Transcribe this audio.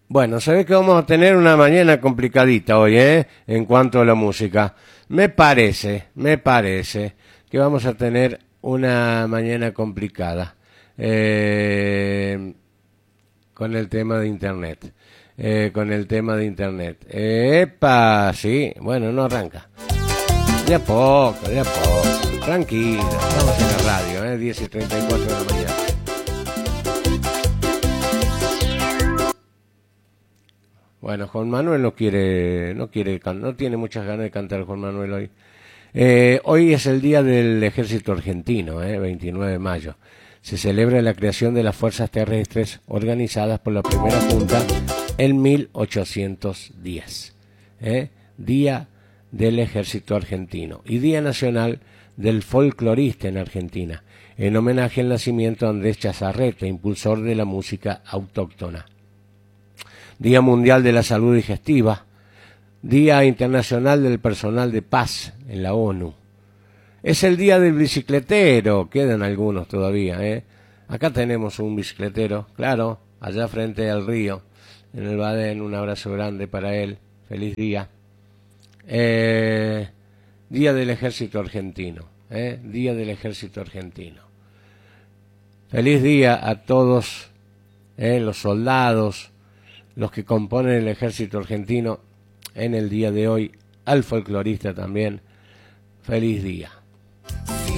Bueno, se ve que vamos a tener una mañana complicadita hoy, en cuanto a la música. Me parece que vamos a tener una mañana complicada eh, con el tema de Internet. Con el tema de Internet. Epa, sí, bueno, no arranca. De a poco, de a poco. Tranquilo, estamos en la radio, 10:34 de la mañana. Bueno, Juan Manuel no tiene muchas ganas de cantar Juan Manuel hoy. Hoy es el día del Ejército Argentino, 29 de mayo. Se celebra la creación de las fuerzas terrestres organizadas por la primera junta en 1810. Día del Ejército Argentino y Día Nacional del Folclorista en Argentina, en homenaje al nacimiento de Andrés Chazarreta, impulsor de la música autóctona. Día Mundial de la Salud Digestiva, Día Internacional del Personal de Paz en la ONU. Es el Día del Bicicletero, quedan algunos todavía, Acá tenemos un bicicletero, claro, allá frente al río, en el Badén, un abrazo grande para él, feliz día. Día del Ejército Argentino, Día del Ejército Argentino. Feliz día a todos los soldados, los que componen el Ejército Argentino en el día de hoy, al folclorista también, feliz día.